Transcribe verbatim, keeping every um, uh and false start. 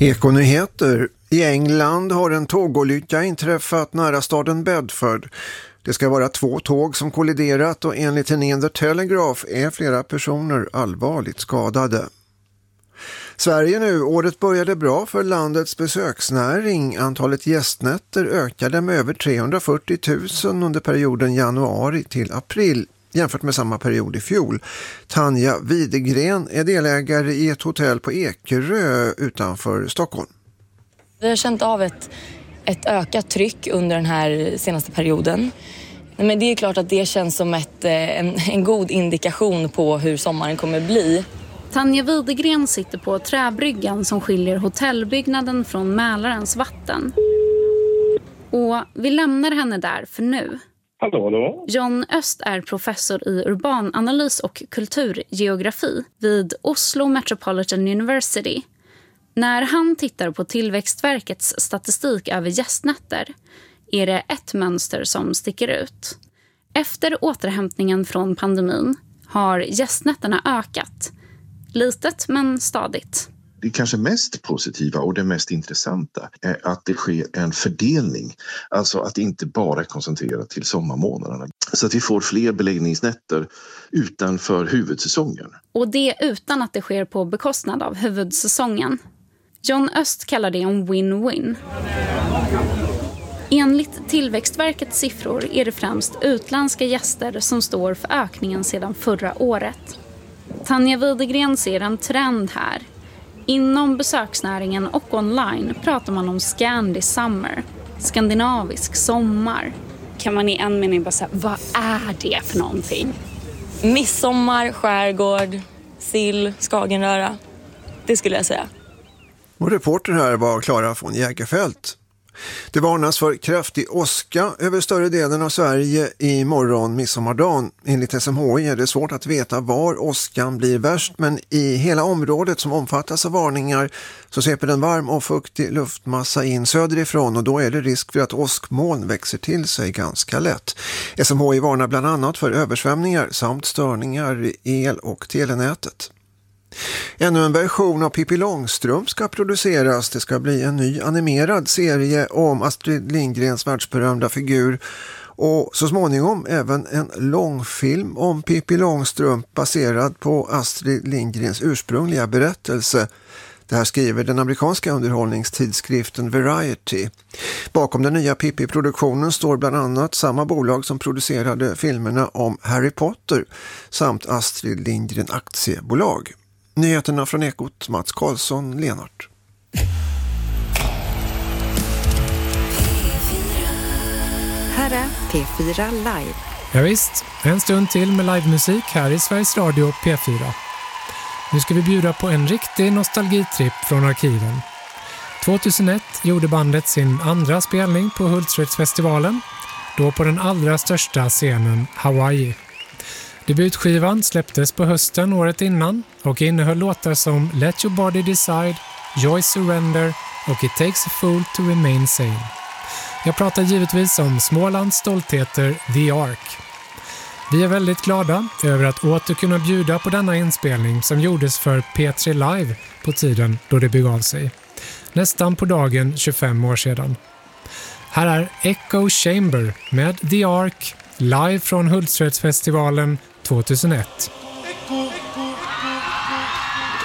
Ekonyheter. I England har en tågolycka inträffat nära staden Bedford. Det ska vara två tåg som kolliderat och enligt tidningen The Telegraph är flera personer allvarligt skadade. Sverige nu, året började bra för landets besöksnäring. Antalet gästnätter ökade med över trehundrafyrtio tusen under perioden januari till april jämfört med samma period i fjol. Tanja Widegren är delägare i ett hotell på Ekerö utanför Stockholm. Vi har känt av ett, ett ökat tryck under den här senaste perioden. Men det är klart att det känns som ett, en, en god indikation på hur sommaren kommer bli. Tanja Widegren sitter på träbryggan som skiljer hotellbyggnaden från Mälarens vatten. Och vi lämnar henne där för nu. Hallå, hallå. John Öst är professor i urbananalys och kulturgeografi vid Oslo Metropolitan University. När han tittar på Tillväxtverkets statistik över gästnätter är det ett mönster som sticker ut. Efter återhämtningen från pandemin har gästnätterna ökat. Litet men stadigt. Det kanske mest positiva och det mest intressanta är att det sker en fördelning. Alltså att det inte bara är koncentrerat till sommarmånaderna. Så att vi får fler beläggningsnätter utanför huvudsäsongen. Och det utan att det sker på bekostnad av huvudsäsongen. John Öst kallar det en win-win. Enligt Tillväxtverkets siffror är det främst utländska gäster som står för ökningen sedan förra året. Tanja Widegren ser en trend här. Inom besöksnäringen och online pratar man om Scandi Summer, skandinavisk sommar. Kan man i en mening bara säga, vad är det för någonting? Midsommar, skärgård, sill, Skagenröra. Det skulle jag säga. Och reporter här var Klara von Jägerfält. Det varnas för kraftig åska över större delen av Sverige i morgon midsommardagen. Enligt S M H I är det svårt att veta var åskan blir värst, men i hela området som omfattas av varningar så sveper en varm och fuktig luftmassa in söderifrån och då är det risk för att åskmoln växer till sig ganska lätt. S M H I varnar bland annat för översvämningar samt störningar i el- och telenätet. Ännu en version av Pippi Långstrump ska produceras. Det ska bli en ny animerad serie om Astrid Lindgrens världsberömda figur och så småningom även en långfilm om Pippi Långstrump baserad på Astrid Lindgrens ursprungliga berättelse. Det här skriver den amerikanska underhållningstidskriften Variety. Bakom den nya Pippi-produktionen står bland annat samma bolag som producerade filmerna om Harry Potter samt Astrid Lindgren aktiebolag. Nyheterna från Ekot, Mats Karlsson, Lenart. Här är P fyra Live. Ja visst, en stund till med livemusik här i Sveriges Radio P fyra. Nu ska vi bjuda på en riktig nostalgitripp från arkiven. tjugohundraett gjorde bandet sin andra spelning på Hultsfredsfestivalen, då på den allra största scenen Hawaii. Debutskivan släpptes på hösten året innan och innehöll låtar som Let Your Body Decide, Joy Surrender och It Takes a Fool to Remain Sane. Jag pratar givetvis om Smålands stoltheter The Ark. Vi är väldigt glada över att åter kunna bjuda på denna inspelning som gjordes för P tre Live på tiden då det begav sig. Nästan på dagen tjugofem år sedan. Här är Echo Chamber med The Ark live från Hultsfredsfestivalen tjugohundraett.